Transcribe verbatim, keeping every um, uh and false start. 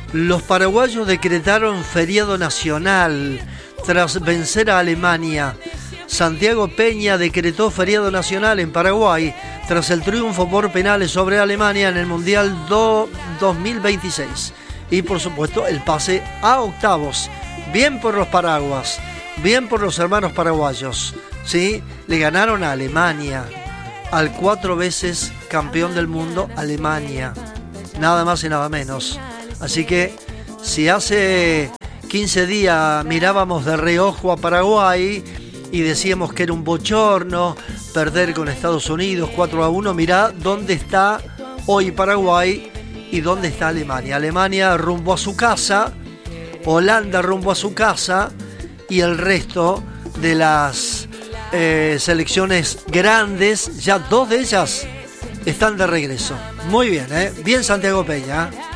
Los paraguayos decretaron feriado nacional tras vencer a Alemania. Santiago Peña decretó feriado nacional en Paraguay tras el triunfo por penales sobre Alemania en el Mundial dos mil veintiséis. Y por supuesto el pase a octavos. Bien por los paraguas, bien por los hermanos paraguayos. ¿Sí? Le ganaron a Alemania, al cuatro veces campeón del mundo Alemania. Nada más y nada menos. Así que si hace quince días mirábamos de reojo a Paraguay y decíamos que era un bochorno perder con Estados Unidos cuatro a uno, mirá dónde está hoy Paraguay y dónde está Alemania. Alemania rumbo a su casa, Holanda rumbo a su casa y el resto de las eh, selecciones grandes, ya dos de ellas están de regreso. Muy bien, ¿eh? Bien Santiago Peña.